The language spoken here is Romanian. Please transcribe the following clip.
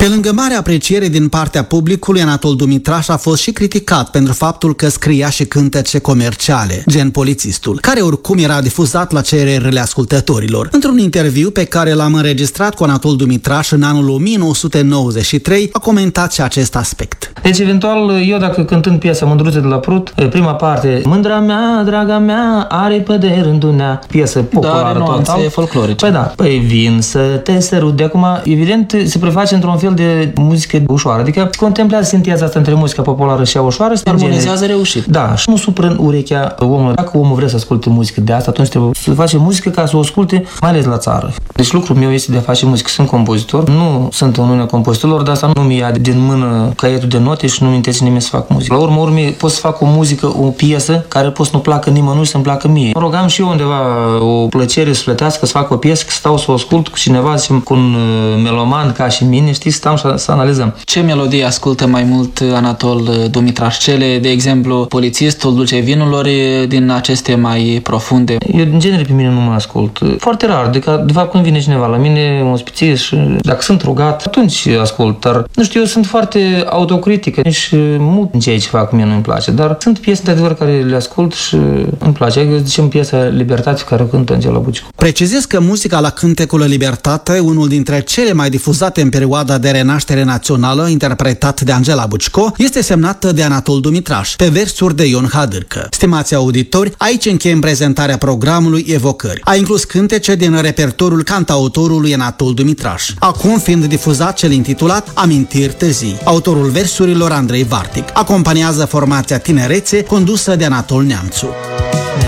Pe lângă mare apreciere din partea publicului, Anatol Dumitraș a fost și criticat pentru faptul că scria și cântece comerciale, gen Polițistul, care oricum era difuzat la cererile ascultătorilor. Într-un interviu pe care l-am înregistrat cu Anatol Dumitraș în anul 1993, a comentat și acest aspect. Deci, eventual, eu dacă cântând piesa Mândruțe de la Prut, prima parte, Mândra mea, draga mea, aripă de rândunea, piesă populară total. Folclorice. Păi da, vin să te sărut. De acum, evident, se preface într-un fel de muzică ușoară, adică contemplează sinteaza asta între muzica populară și a ușoară. Armonizează reușit. Da, și nu supră în urechea omului. Dacă omul vrea să asculte muzică de asta, atunci trebuie să face muzică ca să o asculte, mai ales la țară. Deci lucrul meu este de a face muzică. Sunt compozitor, nu sunt în Uniunea Compozitorilor, dar asta nu mi ia din mână caietul de note și nu-mi interese nimeni să fac muzică. La urmă, pot să fac o muzică, o piesă care pot să nu placă nimănui, să-mi placă mie. Mă rog, am și eu undeva o plăcere sufletească să fac o piesă, că stau să o ascult cu cineva, zicem, cu un meloman ca și mine, știi, stăm și să analizăm. Ce melodie ascultă mai mult Anatol Dumitraș? Cele, de exemplu, Polițistul, Dulcea Vinurilor, din aceste mai profunde? Eu, în genere, pe mine nu mă ascult. Foarte rar. De fapt, când vine cineva la mine, mă spițez și dacă sunt rugat, atunci ascult. Dar, nu știu, eu sunt foarte autocritică. Nici mult în ceea ce fac mie nu-mi place. Dar sunt piese, de adevăr, care le ascult și îmi place. Eu zicem piesa Libertate, care o cântă Angela Bucicu. Precizez că muzica la cântecul Libertate, unul dintre cele mai difuzate în perioada de renaștere națională, interpretat de Angela Bucicu, este semnată de Anatol Dumitraș, pe versuri de Ion Hadârcă. Stimați auditori, aici încheiem prezentarea programului Evocări. A inclus cântece din repertoriul cantautorului Anatol Dumitraș, acum fiind difuzat cel intitulat Amintiri târzii. Autorul versurilor Andrei Vartic. Acompaniază formația Tinerețe, condusă de Anatol Neamțu.